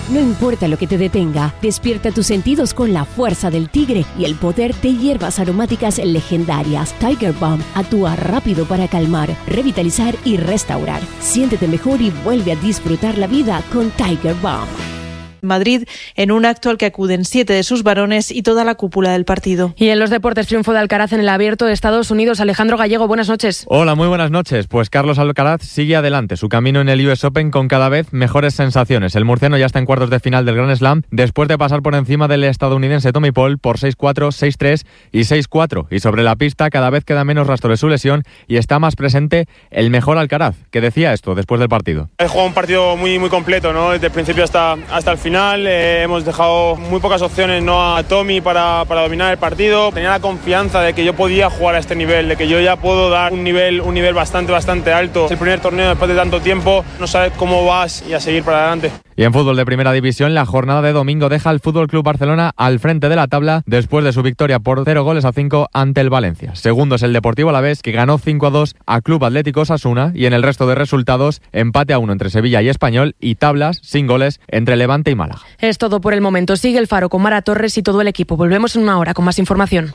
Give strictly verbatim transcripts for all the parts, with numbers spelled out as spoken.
No importa lo que te detenga, despierta tus sentidos con la fuerza del tigre y el poder de hierbas aromáticas legendarias. Tiger Balm actúa rápido para calmar, revitalizar y restaurar. Siéntete mejor y vuelve a disfrutar la vida con Tiger Balm. Madrid, en un acto al que acuden siete de sus varones y toda la cúpula del partido. Y en los deportes, triunfo de Alcaraz en el Abierto de Estados Unidos. Alejandro Gallego, buenas noches. Hola, muy buenas noches. Pues Carlos Alcaraz sigue adelante su camino en el U S Open con cada vez mejores sensaciones. El murciano ya está en cuartos de final del Grand Slam después de pasar por encima del estadounidense Tommy Paul por seis cuatro, seis tres y seis cuatro. Y sobre la pista cada vez queda menos rastro de su lesión y está más presente el mejor Alcaraz, que decía esto después del partido. He jugado un partido muy, muy completo, ¿no? Desde el principio hasta, hasta el final. Eh, hemos dejado muy pocas opciones, ¿no?, a Tommy para, para dominar el partido. Tenía la confianza de que yo podía jugar a este nivel, de que yo ya puedo dar un nivel, un nivel bastante, bastante alto. Es el primer torneo después de tanto tiempo, no sabes cómo vas y a seguir para adelante. Y en fútbol de primera división, la jornada de domingo deja al F C Barcelona al frente de la tabla después de su victoria por cero goles a cinco ante el Valencia. Segundo es el Deportivo Alavés, que ganó cinco a dos a Club Atlético Osasuna, y en el resto de resultados, empate a uno entre Sevilla y Español y tablas sin goles entre Levante y Málaga. Es todo por el momento. Sigue el Faro con Mara Torres y todo el equipo. Volvemos en una hora con más información.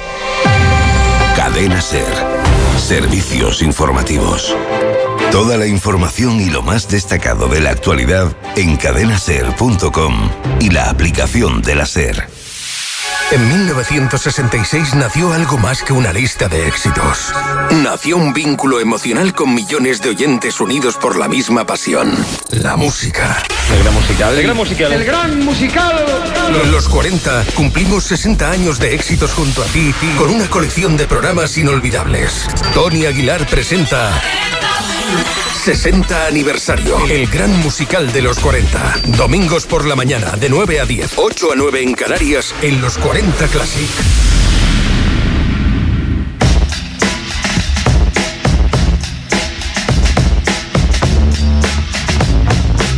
Cadena SER. Servicios informativos. Toda la información y lo más destacado de la actualidad en cadena ser punto com y la aplicación de la SER. En mil novecientos sesenta y seis nació algo más que una lista de éxitos. Nació un vínculo emocional con millones de oyentes unidos por la misma pasión. La música. El gran musical. El gran musical. El gran musical. En los cuarenta cumplimos sesenta años de éxitos junto a ti con una colección de programas inolvidables. Tony Aguilar presenta sesenta aniversario. El gran musical de los cuarenta. Domingos por la mañana de nueve a diez, ocho a nueve en Canarias, en los cuarenta Classic.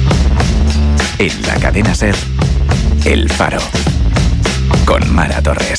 En la cadena SER, El Faro, con Mara Torres.